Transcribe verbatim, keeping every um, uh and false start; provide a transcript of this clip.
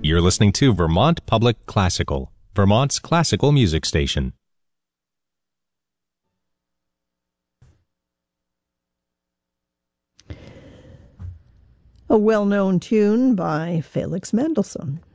You're listening to Vermont Public Classical, Vermont's classical music station. A well-known tune by Felix Mendelssohn.